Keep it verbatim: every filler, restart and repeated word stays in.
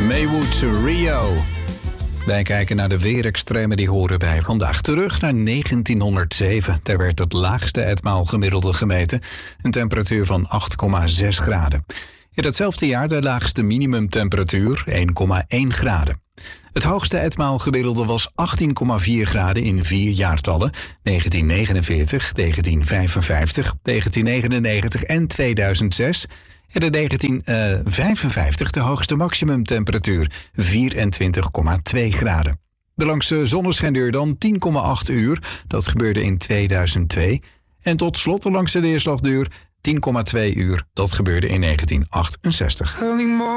Maywood Rio. Wij kijken naar de weerextremen die horen bij vandaag. Terug naar negentienhonderdzeven. Daar werd het laagste etmaalgemiddelde gemeten. Een temperatuur van acht komma zes graden. In datzelfde jaar de laagste minimumtemperatuur één komma één graden. Het hoogste etmaalgemiddelde was achttien komma vier graden in vier jaartallen. negentien negenenveertig, negentien vijfenvijftig, negentien negenennegentig en tweeduizend zes. En in negentien vijfenvijftig de hoogste maximumtemperatuur, vierentwintig komma twee graden. De langste zonneschijnduur dan tien komma acht uur, dat gebeurde in tweeduizend twee. En tot slot de langste neerslagduur tien komma twee uur, dat gebeurde in negentien achtenzestig.